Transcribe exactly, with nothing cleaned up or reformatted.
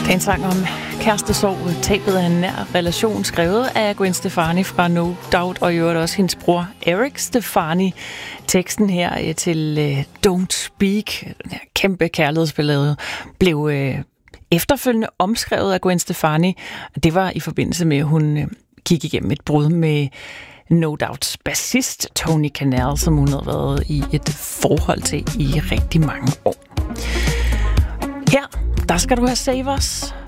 En sang om kærestesorg, tabet af en nær relation, skrevet af Gwen Stefani fra No Doubt, og i øvrigt også hendes bror Eric Stefani. Teksten her til uh, Don't Speak, den her kæmpe kærlighedsballade, blev uh, efterfølgende omskrevet af Gwen Stefani. Det var i forbindelse med, at hun uh, gik igennem et brud med No Doubts bassist Tony Kanal, som hun havde været i et forhold til i rigtig mange år. Her, der skal du have Save Us.